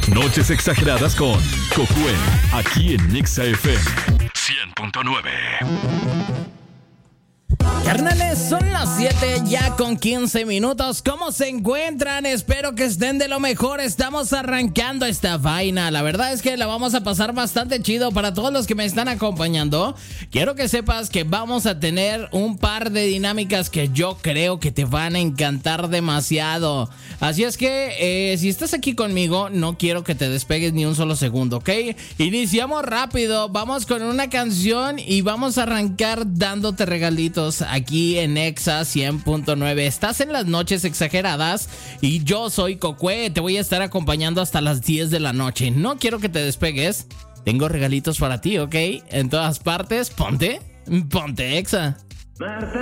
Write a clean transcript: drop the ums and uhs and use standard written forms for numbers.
Noches exageradas con Josué, aquí en Nexa FM 100.9. Carnales, son las 7 ya con 15 minutos. ¿Cómo se encuentran? Espero que estén de lo mejor. Estamos arrancando esta vaina. La verdad es que la vamos a pasar bastante chido. Para todos los que me están acompañando, quiero que sepas que vamos a tener un par de dinámicas que yo creo que te van a encantar demasiado. Así es que si estás aquí conmigo, no quiero que te despegues ni un solo segundo, ¿ok? Iniciamos rápido. Vamos con una canción y vamos a arrancar dándote regalitos aquí en Nexa 100.9. Estás en las noches exageradas y yo soy Josué. Te voy a estar acompañando hasta las 10 de la noche. No quiero que te despegues. Tengo regalitos para ti, ¿ok? En todas partes, ponte Exa. Marta